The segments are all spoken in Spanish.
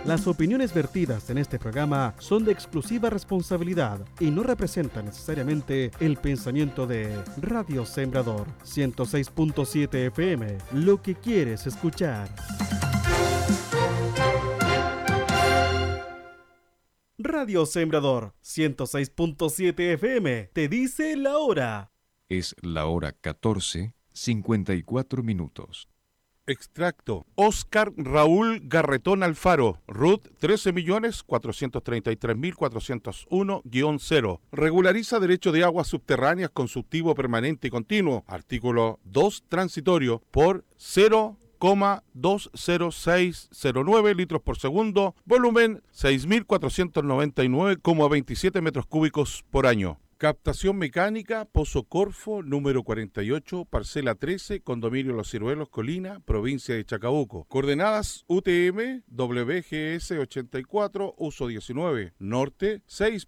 Las opiniones vertidas en este programa son de exclusiva responsabilidad y no representan necesariamente el pensamiento de Radio Sembrador 106.7 FM, lo que quieres escuchar. Radio Sembrador 106.7 FM te dice la hora. Es la hora 14:54. Extracto. Óscar Raúl Garretón Alfaro, RUT 13.433.401-0. Regulariza derecho de aguas subterráneas consultivo permanente y continuo. Artículo 2 transitorio por 0,20609 litros por segundo, volumen 6.499,27 metros cúbicos por año. Captación mecánica, Pozo Corfo, número 48, parcela 13, condominio Los Ciruelos, Colina, provincia de Chacabuco. Coordenadas UTM, WGS 84, uso 19, norte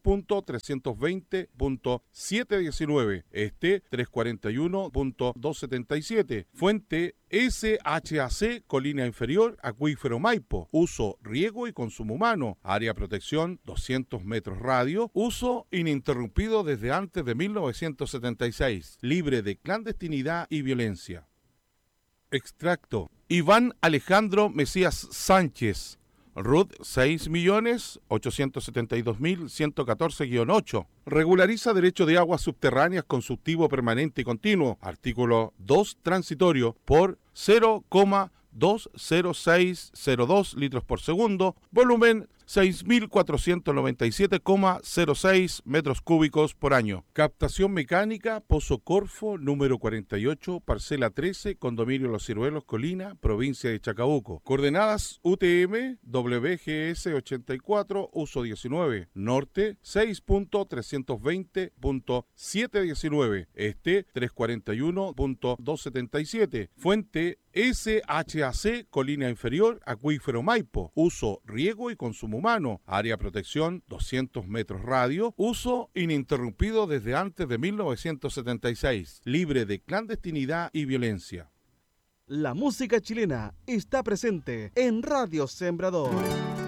6.320.719, este 341.277, fuente SHAC, Colina Inferior, Acuífero Maipo, uso, riego y consumo humano, área protección 200 metros radio, uso ininterrumpido desde antes de 1976, libre de clandestinidad y violencia. Extracto. Iván Alejandro Mesías Sánchez, RUT 6.872.114-8. Regulariza derecho de aguas subterráneas consultivo permanente y continuo. Artículo 2 transitorio por 0,20602 litros por segundo, volumen 6.497,06 metros cúbicos por año. Captación mecánica, Pozo Corfo, número 48, parcela 13, condominio Los Ciruelos, Colina, provincia de Chacabuco. Coordenadas UTM, WGS 84, uso 19, norte 6.320.719, este 341.277, fuente SHAC, Colina Inferior, Acuífero Maipo, uso, riego y consumo humano, área protección 200 metros radio, uso ininterrumpido desde antes de 1976, libre de clandestinidad y violencia. La música chilena está presente en Radio Sembrador.